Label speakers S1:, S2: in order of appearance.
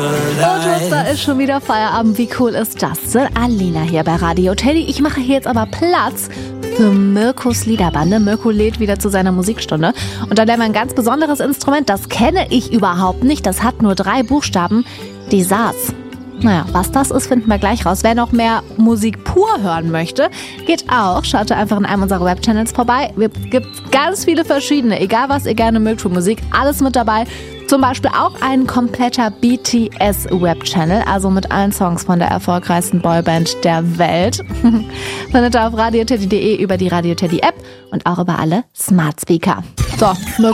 S1: Da ist schon wieder Feierabend. Wie cool ist das? Alina hier bei Radio Teddy. Ich mache hier jetzt aber Platz für Mirkos Liederbande. Mirko lädt wieder zu seiner Musikstunde. Und da lernen wir ein ganz besonderes Instrument. Das kenne ich überhaupt nicht. Das hat nur 3 Buchstaben. Die Saas. Naja, was das ist, finden wir gleich raus. Wer noch mehr Musik pur hören möchte, geht auch. Schaut einfach in einem unserer Webchannels vorbei. Es gibt ganz viele verschiedene. Egal was ihr gerne mögt für Musik. Alles mit dabei. Zum Beispiel auch ein kompletter BTS-Webchannel, also mit allen Songs von der erfolgreichsten Boyband der Welt. Findet ihr auf radioteddy.de, über die Radio Teddy App und auch über alle Smart Speaker. So,